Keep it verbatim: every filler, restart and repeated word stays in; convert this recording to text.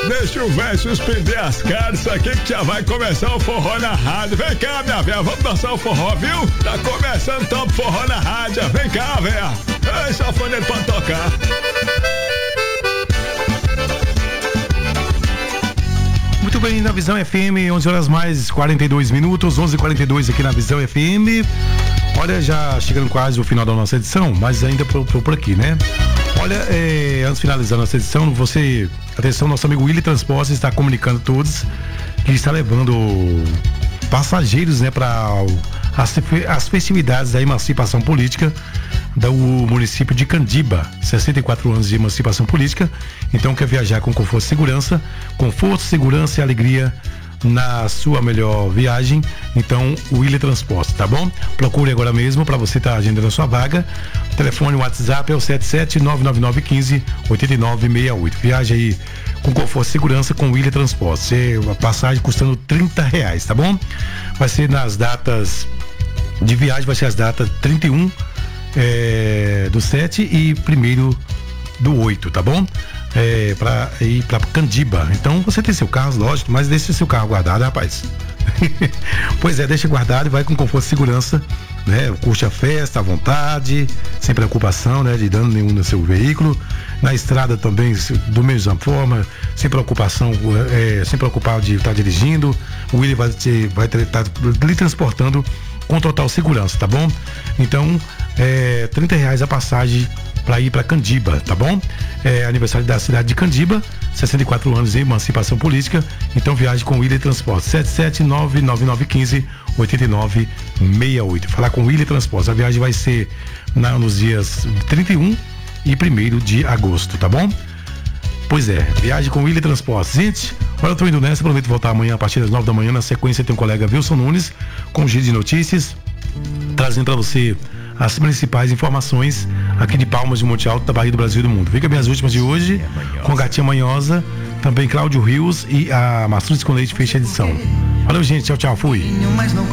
Deixa o velho suspender as cartas aqui que já vai começar o forró na rádio. Vem cá, minha velha, vamos dançar o forró, viu? Tá começando então o forró na rádio. Vem cá, velha. Ei, sanfoneiro pode tocar. Muito bem, na Visão F M, onze horas mais quarenta e dois minutos, onze e quarenta e dois aqui na Visão F M. Olha, já chegando quase o final da nossa edição, mas ainda por, por, por aqui, né? Olha, é, antes de finalizar nossa edição, você, atenção, nosso amigo Willy Transportes está comunicando a todos que está levando passageiros, né, para as, as festividades da emancipação política do município de Candiba, sessenta e quatro anos de emancipação política. Então quer viajar com conforto e segurança, conforto, segurança e alegria na sua melhor viagem. Então o Willy Transportes, tá bom? Procure agora mesmo para você estar tá agendando a sua vaga. O telefone, o WhatsApp é o sete sete nove nove nove um cinco oito nove seis oito. Viaje aí com conforto e segurança com o Willy Transportes. A passagem custando trinta reais, tá bom? Vai ser nas datas de viagem, vai ser as datas trinta e um É, do sete e primeiro do oito, tá bom? É, pra ir pra Candiba. Então você tem seu carro, lógico, mas deixa seu carro guardado, rapaz. Pois é, deixa guardado e vai com conforto e segurança, né? Curte a festa à vontade, sem preocupação, né? De dano nenhum no seu veículo. Na estrada também, do mesma forma, sem preocupação, é, sem preocupar de estar dirigindo. O Willy vai te, vai estar lhe transportando com total segurança, tá bom? Então, é, trinta reais a passagem para ir para Candiba, tá bom? É aniversário da cidade de Candiba, sessenta e quatro anos de emancipação política. Então viaje com o Willy Transportes, sete sete nove nove nove um cinco oito nove seis oito. Falar com o Willy Transportes. A viagem vai ser na, nos dias trinta e um e primeiro de agosto, tá bom? Pois é, viagem com o Willy Transportes. Gente, agora eu tô indo nessa, prometo voltar amanhã a partir das nove da manhã. Na sequência tem o colega Wilson Nunes com um giro de notícias, trazendo para você as principais informações aqui de Palmas de Monte Alto, da Bahia, do Brasil e do mundo. Fica bem as últimas de hoje, com a Gatinha Manhosa, também Cláudio Rios e a Maçãs com Leite fecha a edição. Valeu, gente, tchau, tchau, fui. Mas não